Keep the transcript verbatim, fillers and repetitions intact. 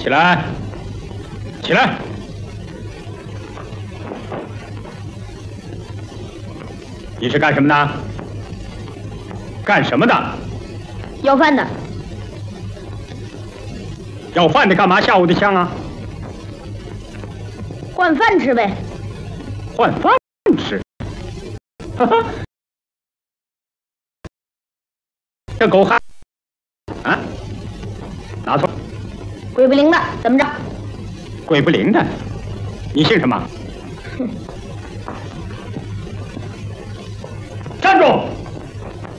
起来，起来！你是干什么的？干什么的？ 要饭的。 要饭的干嘛下我的枪啊？ 换饭吃呗。 换饭吃？哈哈，这狗汉啊！拿错。 鬼不灵的，怎么着？ 鬼不灵的，你姓什么？ 哼。 站住！